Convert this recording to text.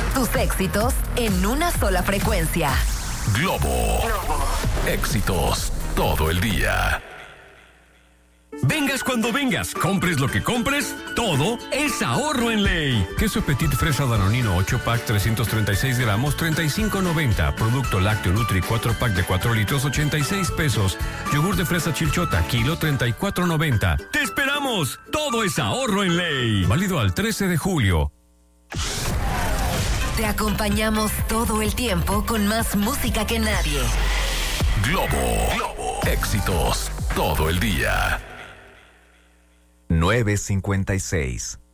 Tus éxitos en una sola frecuencia. Globo. Éxitos todo el día. Vengas cuando vengas, compres lo que compres, todo es ahorro en ley. Queso Petit Fresa Danonino 8-pack 336 gramos, 35.90. Producto lácteo Nutri 4-pack de 4 litros, 86 pesos. Yogur de fresa Chilchota, kilo 34.90. ¡Te esperamos! Todo es ahorro en ley. Válido al 13 de julio. Te acompañamos todo el tiempo con más música que nadie. Globo. Éxitos todo el día. 9:56